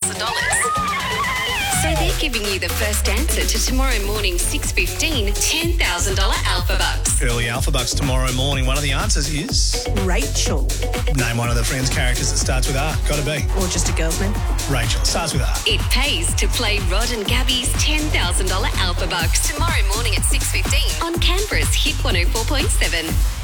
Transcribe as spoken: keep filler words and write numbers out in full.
thousand dollars. So they're giving you the first answer to tomorrow morning six fifteen ten thousand dollars Alpha Bucks. Early Alpha Bucks tomorrow morning. One of the answers is... Rachel. Name one of the Friends characters that starts with R. Gotta be. Or just a girl's name. Rachel. Starts with R. It pays to play Rod and Gabby's ten thousand dollars Alpha Bucks tomorrow morning at six fifteen on Canberra's Hit one oh four point seven.